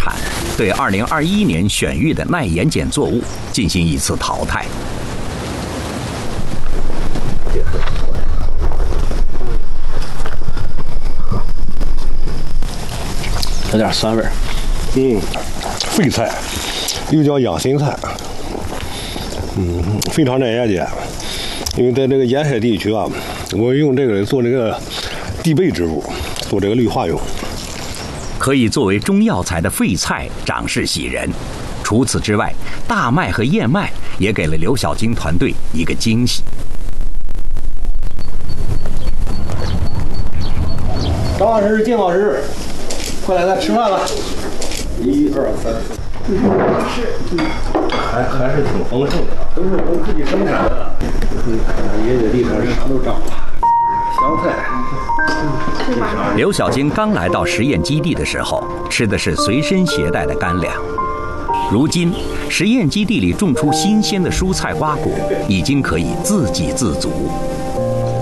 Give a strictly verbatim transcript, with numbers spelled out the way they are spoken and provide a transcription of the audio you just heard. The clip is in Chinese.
产，对二零二一年选育的耐盐碱作物进行一次淘汰。 有点酸味儿。 嗯，废菜，又叫养心菜。嗯，非常耐盐碱，因为在这个沿海地区啊，我用这个做这个地备植物，做这个绿化用。 可以作为中药材的废菜长势喜人。除此之外，大麦和燕麦也给了刘小金团队一个惊喜。 张老师、金老师，快来来吃饭了！一二三四，是，还还是挺丰盛的啊，都是我们自己生产的。你看看爷爷地上啥都长了，香菜。 刘小金刚来到实验基地的时候，吃的是随身携带的干粮。如今，实验基地里种出新鲜的蔬菜瓜果，已经可以自给自足。